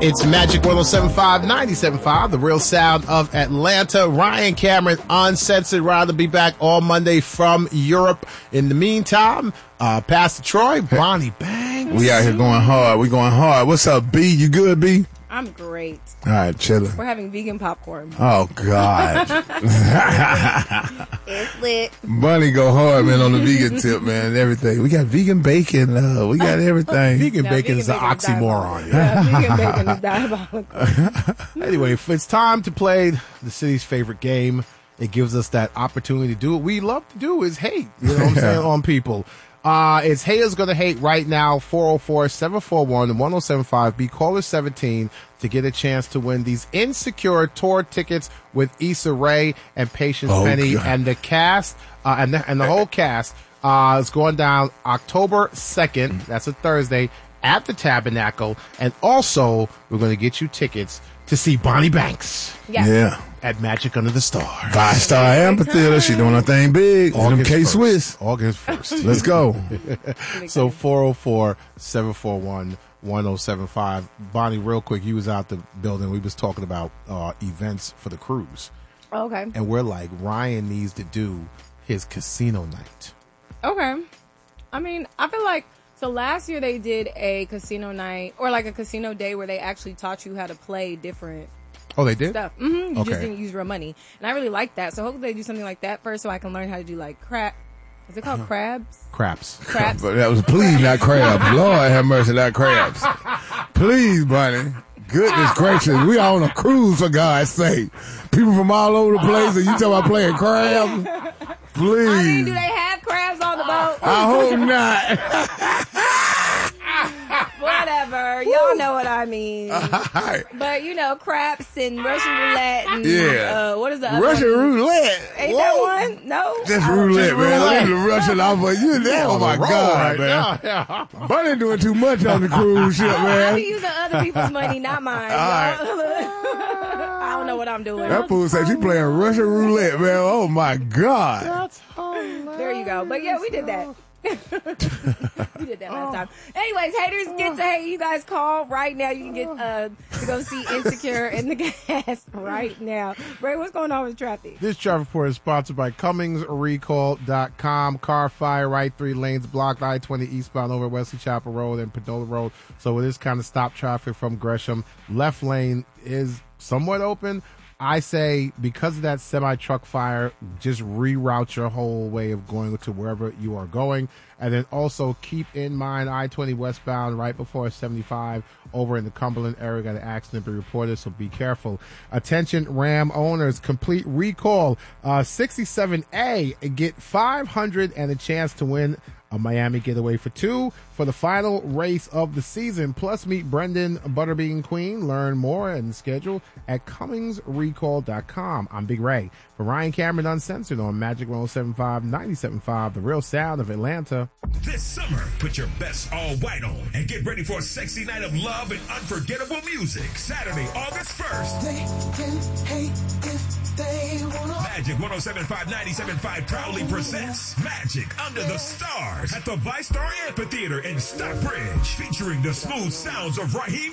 It's Magic 107.5, 97.5, the real sound of Atlanta. Ryan Cameron, Uncensored. Rather be back all Monday from Europe. In the meantime, Pastor Troy, Bonnie Banks. We out here going hard. We going hard. What's up, B? You good, B? I'm great. All right, chillin'. We're having vegan popcorn. Oh, God. It's lit. Bunny go hard, man, on the vegan tip, man. Everything. We got vegan bacon. We got everything. Vegan bacon is an oxymoron. Yeah, vegan bacon is diabolical. Anyway, it's time to play the city's favorite game. It gives us that opportunity to do what we love to do, is hate. You know what I'm saying, on people. It's Haters Gonna Hate right now, 404-741-1075. Be caller 17 to get a chance to win these Insecure tour tickets with Issa Rae and Patience Penny and the cast, and the whole cast. Is going down October 2nd. That's a Thursday at the Tabernacle. And also, we're going to get you tickets to see Bonnie Banks. Yes. Yeah. At Magic Under the Stars. 5-star amphitheater. She doing her thing big. On them K-Swiss. August 1st. Let's go. So 404-741-1075. Bonnie, real quick, you was out the building. We was talking about events for the cruise. Okay. And we're like, Ryan needs to do his casino night. Okay. I mean, I feel like, so last year they did a casino night, or like a casino day where they actually taught you how to play different Oh, they did? stuff. You Okay. just didn't use real money. And I really like that. So hopefully they do something like that first so I can learn how to do like is it called crabs? Craps. Craps? But that was please, not crabs. Lord have mercy, not crabs. Please, Bunny. Goodness gracious. We on a cruise, for God's sake. People from all over the place, and you talking about playing crabs? Please. I mean, do they have crabs on the boat? I hope not. Whatever. Y'all know what I mean. But, you know, craps and Russian roulette and what is the other Russian one? roulette. Ain't that one? No? Just roulette, man. Leave the Russian off, but you there. Oh, my God, man. Yeah. Bunny doing too much on the cruise ship, I man. be using other people's money, not mine. I don't know what I'm doing. That fool said she playing Russian roulette, man. Oh, my God. That's hilarious. There you go. But yeah, we did that. We did that last time. Anyways, haters get to hate. You guys call right now. You can get to go see Insecure in the cast right now. Ray, what's going on with traffic? This traffic report is sponsored by CummingsRecall.com. Car fire, right 3 lanes blocked, I-20 eastbound over Wesley Chapel Road and Padola Road. So it is kind of stop traffic from Gresham. Left lane is somewhat open. I say, because of that semi-truck fire, just reroute your whole way of going to wherever you are going. And then also keep in mind I-20 westbound right before 75 over in the Cumberland area. Got an accident be reported, so be careful. Attention, Ram owners, complete recall. 67A, get 500 and a chance to win a Miami getaway for 2 for the final race of the season. Plus, meet Brendan Butterbean Queen. Learn more and schedule at CummingsRecall.com. I'm Big Ray. For Ryan Cameron Uncensored on Magic 107.5, 97.5, the real sound of Atlanta. This summer, put your best all white on and get ready for a sexy night of love and unforgettable music. Saturday, August 1st. They can hate if they wanna. Magic 107.5, 97.5 proudly presents Magic Under the Stars at the ViStar Amphitheater in Stockbridge, featuring the smooth sounds of Raheem